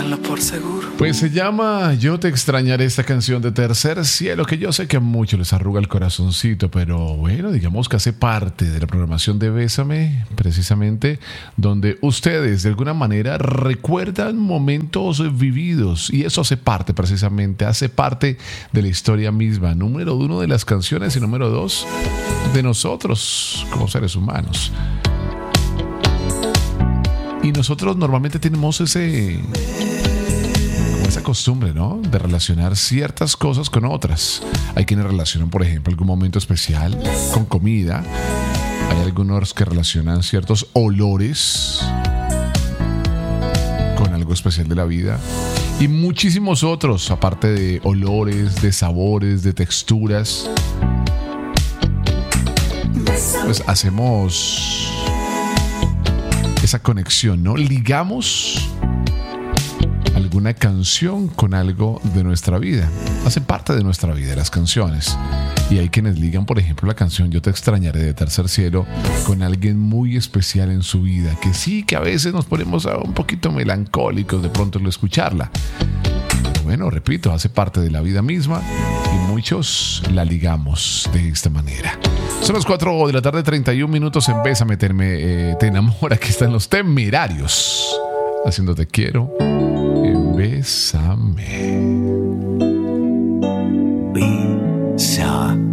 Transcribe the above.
tenlo por seguro. Pues se llama Yo te extrañaré, esta canción de Tercer Cielo, que yo sé que a muchos les arruga el corazoncito, pero bueno, digamos que hace parte de la programación de Bésame, precisamente, donde ustedes de alguna manera recuerdan momentos vividos, y eso hace parte precisamente, hace parte de la historia misma, número uno de las canciones y número dos de nosotros como seres humanos. Y nosotros normalmente tenemos esa costumbre, ¿no? De relacionar ciertas cosas con otras. Hay quienes relacionan, por ejemplo, algún momento especial con comida. Hay algunos que relacionan ciertos olores con algo especial de la vida. Y muchísimos otros, aparte de olores, de sabores, de texturas. Pues hacemos esa conexión, ¿no? Ligamos alguna canción con algo de nuestra vida. Hacen parte de nuestra vida las canciones. Y hay quienes ligan, por ejemplo, la canción Yo te extrañaré de Tercer Cielo con alguien muy especial en su vida. Que sí, que a veces nos ponemos un poquito melancólicos de pronto al escucharla. Pero bueno, repito, hace parte de la vida misma y muchos la ligamos de esta manera. Son las 4 de la tarde, 31 minutos en Bésame, te enamora. Aquí están los Temerarios haciendo Te quiero. Bésame. Bésame.